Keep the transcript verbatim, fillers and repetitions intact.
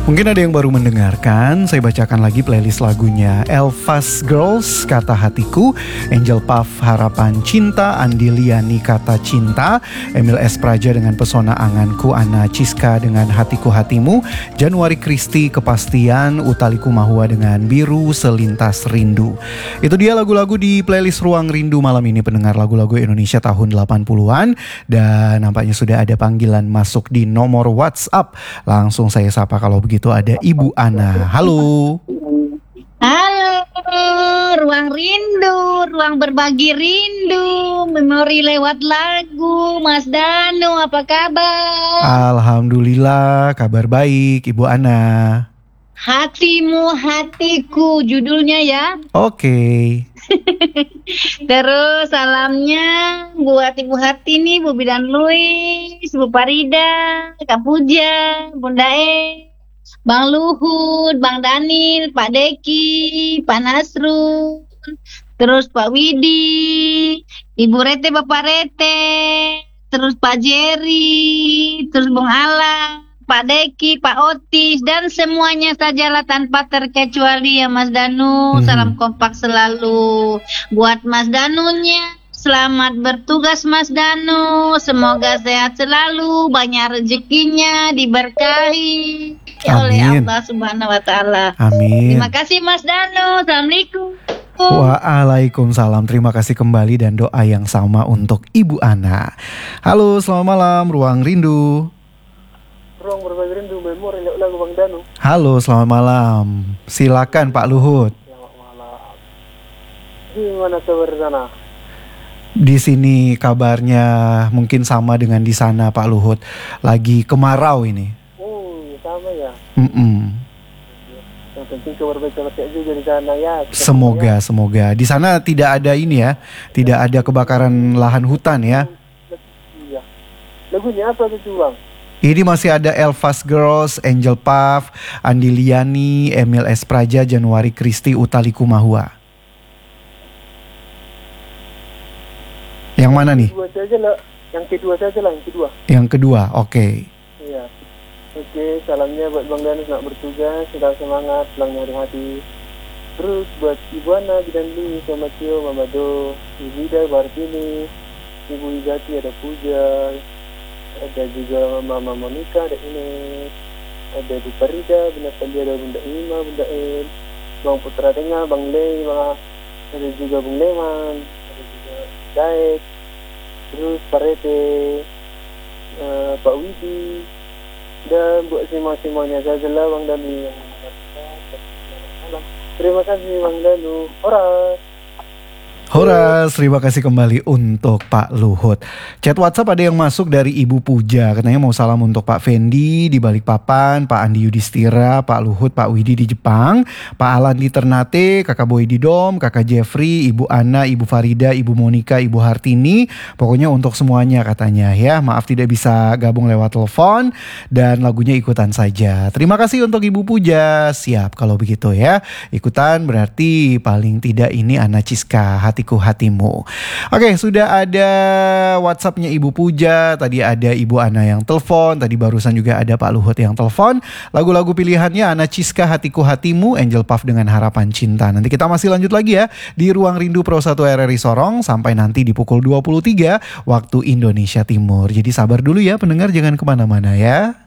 Mungkin ada yang baru mendengarkan, saya bacakan lagi playlist lagunya. Elfas Girls, Kata Hatiku, Angel Puff, Harapan Cinta, Andi Liani, Kata Cinta, Emil S. Praja dengan Pesona Anganku, Ana Ciska dengan Hatiku Hatimu, Januari Kristi, Kepastian, Utaliku Mahua dengan Biru Selintas Rindu. Itu dia lagu-lagu di playlist Ruang Rindu malam ini, pendengar lagu-lagu Indonesia tahun delapan puluhan. Dan nampaknya sudah ada panggilan masuk di nomor WhatsApp. Langsung saya sapa kalau begitu. Itu ada Ibu Ana. Halo. Halo, Ruang Rindu, ruang berbagi rindu, memori lewat lagu. Mas Danu, apa kabar? Alhamdulillah, kabar baik, Ibu Ana. Hatimu Hatiku, judulnya ya. Oke. Terus salamnya buat Ibu Hati nih, Bu Bidan Luis, Bu Farida, Kak Puja, Bunda E, Bang Luhut, Bang Danil, Pak Deki, Pak Nasrun, terus Pak Widi, Ibu Rete, Bapak Rete, terus Pak Jerry, terus Bung Alam, Pak Deki, Pak Otis, dan semuanya sajalah tanpa terkecuali ya Mas Danu. Mhm. Salam kompak selalu buat Mas Danunya. Selamat bertugas Mas Danu. Semoga sehat selalu, banyak rezekinya, diberkahi oleh Amin. Allah Subhanahu wa taala. Amin. Terima kasih Mas Danu. Assalamualaikum. Waalaikumsalam. Terima kasih kembali dan doa yang sama untuk Ibu Ana. Halo, selamat malam Ruang Rindu. Ruang berbagi rindu, memori lagu Bang Danu. Halo, selamat malam. Silakan Pak Luhut. Selamat malam. Gimana kabar di sana? Di sini kabarnya mungkin sama dengan di sana Pak Luhut. Lagi kemarau ini. Hmm, sama ya. Mm-mm. Yang penting kabar baik baik juga di sana ya. Kita Semoga, ya. semoga. Di sana tidak ada ini ya, tidak ada kebakaran lahan hutan ya. Iya. Lagunya apa tuh Bang? Ini masih ada Elfas Girls, Angel Puff, Andi Liani, Emil S. Praja, Januari Kristi, Utaliku Mahua. Yang mana nih? Kedua saja lah. Yang kedua saja lah, yang kedua. Yang kedua, oke. Iya. Oke, salamnya buat Bang Danu selamat bertugas, sedang semangat, pulang dari hati. Terus buat Ibu Ana, Bidan Lee, Mama Tio, Mama Do, Ibu Ida, Bartini, Ibu Igati, ada Puja, ada juga Mama Monica, ada Ines, ada Bu Farida, Bunda Salia, ada Bunda Ima, Bunda En, Bang Putra Tengah, Bang Lei, Bang, ada juga Bung Leman, ada juga Daek, terus Pak Rete, uh, Pak Widi, dan buat semua-semuanya saja lah Bang Danu yang mendengarkan. Terima kasih Bang Danu. Horas. Horas, terima kasih kembali untuk Pak Luhut. Chat WhatsApp ada yang masuk dari Ibu Puja. Katanya mau salam untuk Pak Fendi di Balikpapan, Pak Andi Yudhistira, Pak Luhut, Pak Widi di Jepang, Pak Alan di Ternate, Kakak Boy di Dom, Kakak Jeffrey, Ibu Ana, Ibu Farida, Ibu Monica, Ibu Hartini. Pokoknya untuk semuanya katanya ya. Maaf tidak bisa gabung lewat telepon dan lagunya ikutan saja. Terima kasih untuk Ibu Puja. Siap kalau begitu ya. Ikutan berarti paling tidak ini Ana Ciska, Hatiku Hatimu. Oke, sudah ada WhatsAppnya Ibu Puja, tadi ada Ibu Ana yang telepon, tadi barusan juga ada Pak Luhut yang telepon. Lagu-lagu pilihannya Ana Ciska, Hatiku Hatimu, Angel Puff dengan Harapan Cinta. Nanti kita masih lanjut lagi ya di Ruang Rindu Pro satu R R I Sorong sampai nanti di pukul dua puluh tiga waktu Indonesia Timur. Jadi sabar dulu ya pendengar, jangan kemana-mana ya.